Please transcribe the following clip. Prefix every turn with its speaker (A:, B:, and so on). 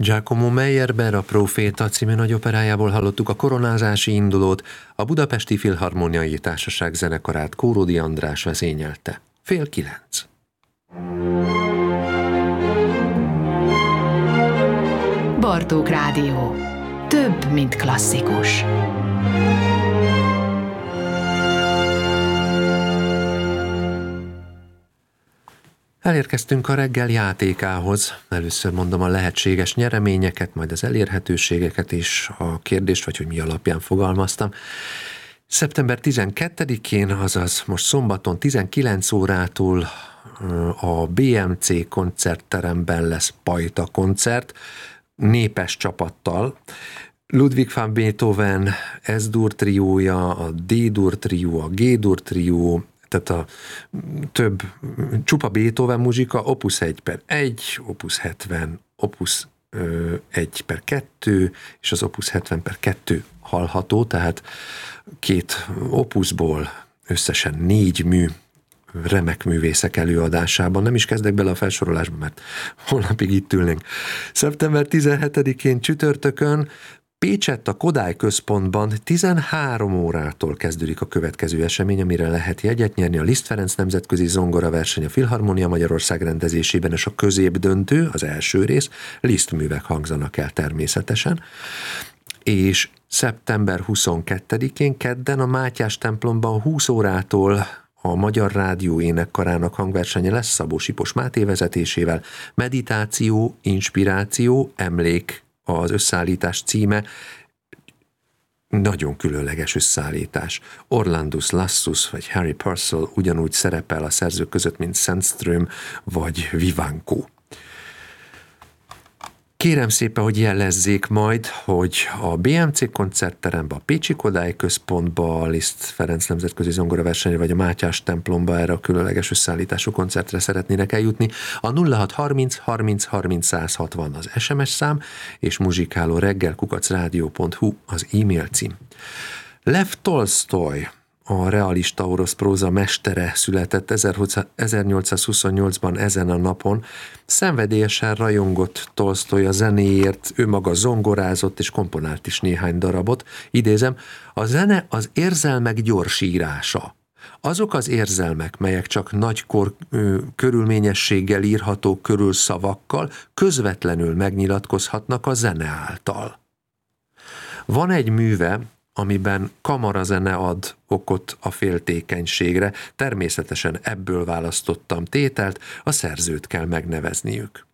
A: Giacomo Meyerbeer, a Próféta című nagyoperájából hallottuk a koronázási indulót, a Budapesti Filharmoniai Társaság zenekarát Kóródi András vezényelte. 8:30.
B: Bartók Rádió. Több, mint klasszikus.
A: Elérkeztünk a reggel játékához. Először mondom a lehetséges nyereményeket, majd az elérhetőségeket is, a kérdést, vagy hogy mi alapján fogalmaztam. Szeptember 12-én, azaz most szombaton 19 órától a BMC koncertteremben lesz Pajta koncert, népes csapattal. Ludwig van Beethoven S-dur triója, a D-dur trió, a G-dur trió, tehát a több csupa Beethoven muzsika, opus 1/1, opus 70, opus 1/2, és az opus 70/2 hallható, tehát két opusból összesen 4 mű, remek művészek előadásában. Nem is kezdek bele a felsorolásba, mert holnapig itt ülnénk. Szeptember 17-én csütörtökön Pécsett a Kodály Központban 13 órától kezdődik a következő esemény, amire lehet jegyet nyerni: a Liszt Ferenc nemzetközi zongoraverseny a Filharmonia Magyarország rendezésében, és a középdöntő, az első rész, Liszt művek hangzanak el természetesen. És szeptember 22-én kedden a Mátyás templomban 20 órától a Magyar Rádió énekkarának hangversenye lesz Szabó Sipos Máté vezetésével. Meditáció, inspiráció, emlék az összeállítás címe. Nagyon különleges összeállítás. Orlandus Lassus vagy Harry Purcell ugyanúgy szerepel a szerzők között, mint Sandström vagy Vivanco. Kérem szépen, hogy jelezzék majd, hogy a BMC koncertterembe, a Pécsi Kodály Központba, a Liszt Ferenc nemzetközi zongoraversenyre, vagy a Mátyás templomba erre a különleges összeállítású koncertre szeretnének eljutni. A 0630 30 30 160 az SMS szám, és muzsikálóreggel@radio.hu az e-mail cím. Lev Tolsztoj, a realista orosz próza mestere született 1828-ban ezen a napon. Szenvedélyesen rajongott Tolsztoj a zenéért, ő maga zongorázott és komponált is néhány darabot. Idézem, a zene az érzelmek gyorsírása. Azok az érzelmek, melyek csak nagy körülményességgel írhatók körül szavakkal, közvetlenül megnyilatkozhatnak a zene által. Van egy műve, amiben kamarazene ad okot a féltékenységre. Természetesen ebből választottam tételt, a szerzőt kell megnevezniük.